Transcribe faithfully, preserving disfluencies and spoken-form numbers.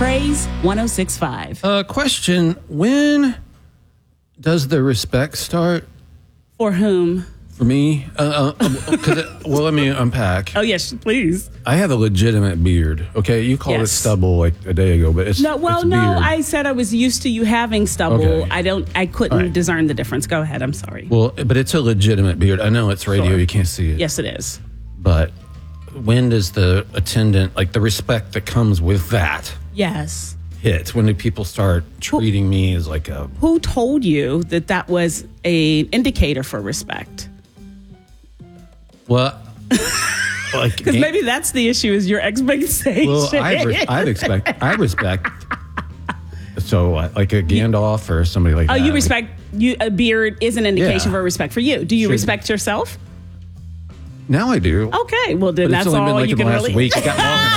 Praise one oh six point five. Uh, question, when does the respect start For whom? for me? Uh, uh, 'cause it, well, let me unpack. Oh, yes, please. I have a legitimate beard. Okay, you called Yes. it stubble like a day ago, but it's No, well, it's no, beard. I said I was used to you having stubble. Okay. I don't, I couldn't All right. discern the difference. Go ahead. I'm sorry. Well, but it's a legitimate beard. I know it's radio; Sure. you can't see it. Yes, it is. But when does the attendant, like the respect that comes with that, Yes. hit? When do people start treating me as like a? Who told you that that was a indicator for respect? Well, like Because maybe that's the issue is your expectation. Well, I re- I expect I respect. So uh, like a Gandalf or somebody like Oh, that. you like- respect you. A beard is an indication Yeah. for respect for you. Do you Should- respect yourself? Now I do. Okay, well then But it's that's only been all like you in the can last really. week. It got long